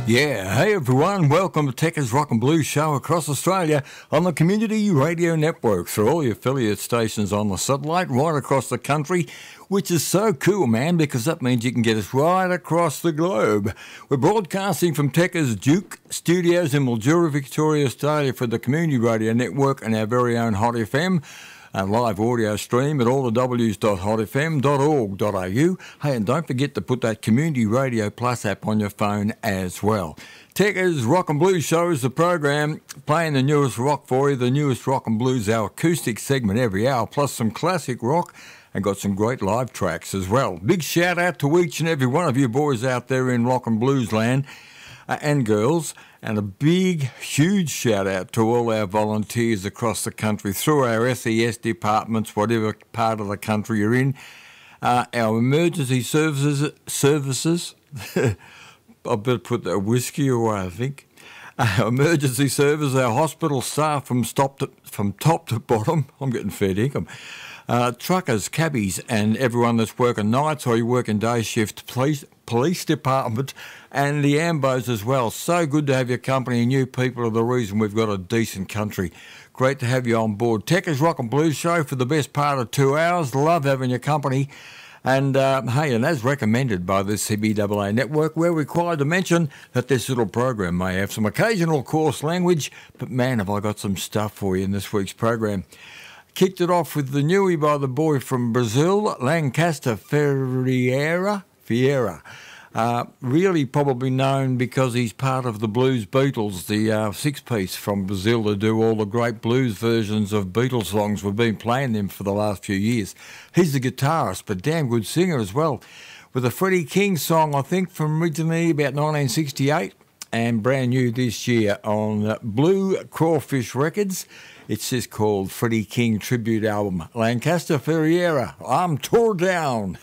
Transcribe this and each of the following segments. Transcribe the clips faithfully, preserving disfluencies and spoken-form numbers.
Yeah, hey everyone, welcome to Techers Rock and Blues Show across Australia on the Community Radio Network through all the affiliate stations on the satellite right across the country, which is so cool, man, because that means you can get us right across the globe. We're broadcasting from Techers Duke Studios in Mildura, Victoria, Australia for the Community Radio Network and our very own Hot F M. A live audio stream at all the w's dot hot f m dot org dot a u. Hey, and don't forget to put that Community Radio Plus app on your phone as well. Techers Rock and Blues Show is the program playing the newest rock for you, the newest rock and blues, our acoustic segment every hour, plus some classic rock, and got some great live tracks as well. Big shout out to each and every one of you boys out there in rock and blues land uh, and girls. And a big, huge shout out to all our volunteers across the country through our S E S departments, whatever part of the country you're in. Uh, our emergency services, services. I better put that whiskey away, I think. Our emergency service, our hospital staff from top to, from top to bottom. I'm getting fair dinkum. Uh, truckers, cabbies, and everyone that's working nights or you working day shift, police, police department, and the Ambos as well. So good to have your company, and you people are the reason we've got a decent country. Great to have you on board. Techers Rock and Blues Show for the best part of two hours. Love having your company. And, uh, hey, and as recommended by the C B A A network, we're required to mention that this little program may have some occasional coarse language, but man, have I got some stuff for you in this week's program. Kicked it off with the newie by the boy from Brazil, Lancaster Ferreira. Ferreira. Uh, really probably known because he's part of the Blues Beatles, the uh, six-piece from Brazil to do all the great blues versions of Beatles songs. We've been playing them for the last few years. He's the guitarist, but damn good singer as well. With a Freddie King song, I think, from originally about nineteen sixty-eight, and brand new this year on Blue Crawfish Records. It's just called Freddie King Tribute Album. Lancaster Ferreira, I'm Tore Down.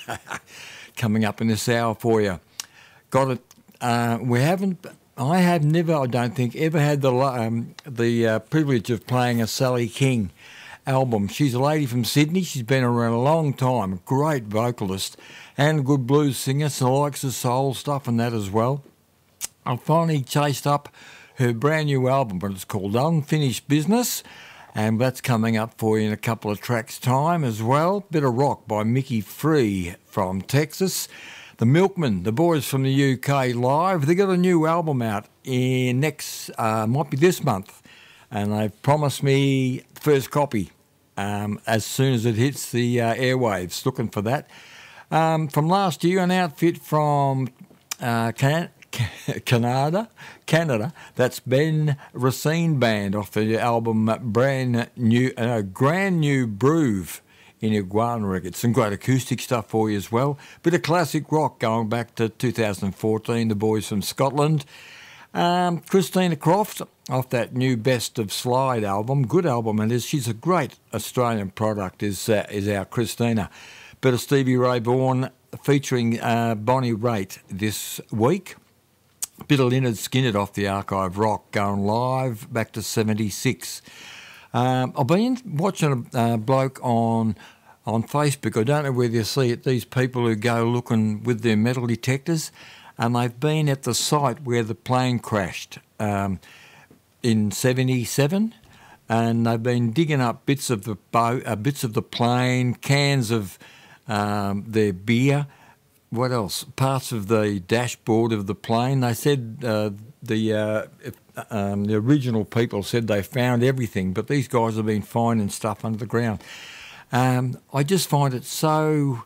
Coming up in this hour for you. Got it. Uh, we haven't. I have never. I don't think ever had the um, the uh, privilege of playing a Sally King album. She's a lady from Sydney. She's been around a long time. Great vocalist and good blues singer. So likes the soul stuff and that as well. I finally chased up her brand new album, but it's called Unfinished Business, and that's coming up for you in a couple of tracks' time as well. Bit of rock by Mickey Free from Texas. The Milkmen, the boys from the U K live, they got a new album out in next, uh, might be this month, and they've promised me first copy um, as soon as it hits the uh, airwaves. Looking for that. Um, from last year, an outfit from uh, Can- Canada, Canada. That's Ben Racine Band off the album Brand New, uh, Grand New Groove in Iguana Records. Some great acoustic stuff for you as well. Bit of classic rock going back to two thousand fourteen, the boys from Scotland. Um, Christina Croft off that new Best of Slide album. Good album it is. She's a great Australian product, is, uh, is our Christina. Bit of Stevie Ray Vaughan featuring uh, Bonnie Raitt this week. Bit of Lynyrd Skynyrd off the archive rock going live back to seventy-six. Um, I've been watching a uh, bloke on on Facebook. I don't know whether you see it. These people who go looking with their metal detectors, and they've been at the site where the plane crashed um, in seventy-seven, and they've been digging up bits of the boat, uh, bits of the plane, cans of um, their beer. What else? Parts of the dashboard of the plane. They said uh, the uh, um, the original people said they found everything, but these guys have been finding stuff under the ground. Um, I just find it so.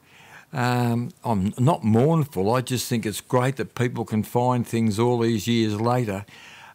Um, I'm not mournful. I just think it's great that people can find things all these years later,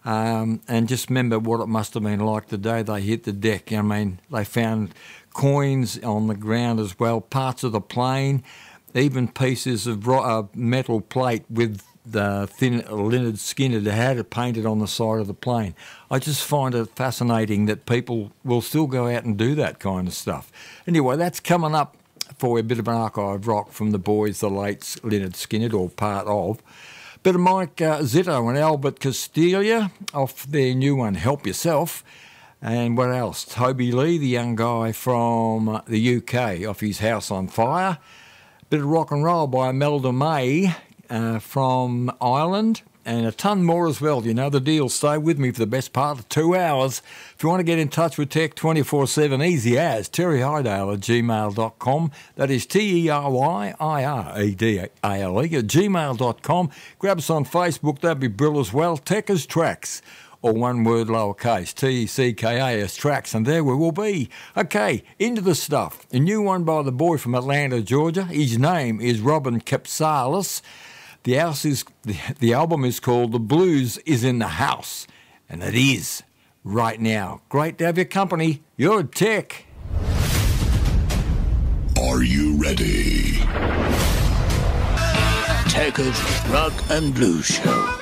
um, and just remember what it must have been like the day they hit the deck. I mean, they found coins on the ground as well, parts of the plane. Even pieces of uh, metal plate with the thin Lynyrd Skynyrd that had it painted on the side of the plane. I just find it fascinating that people will still go out and do that kind of stuff. Anyway, that's coming up for a bit of an archive rock from the boys, the late Lynyrd Skynyrd, or part of. Bit of Mike uh, Zitto and Albert Castiglia off their new one, Help Yourself. And what else? Toby Lee, the young guy from the U K, off his House on Fire. Bit of rock and roll by Imelda May uh, from Ireland, and a ton more as well. You know the deal. Stay with me for the best part of two hours. If you want to get in touch with Tech twenty-four seven, easy as Terry Hydale at gmail dot com. That is T E R Y I R E D A L E at gmail dot com. Grab us on Facebook. That'd be brilliant as well. Techers Tracks, or one word lowercase, T E C K A S Tracks, and there we will be. Okay, into the stuff. A new one by the boy from Atlanta, Georgia. His name is Robin Capsalis. The, house is, the, the album is called The Blues Is in the House, and it is right now. Great to have your company. You're Tech. Are you ready? Techers Rock and Blues Show.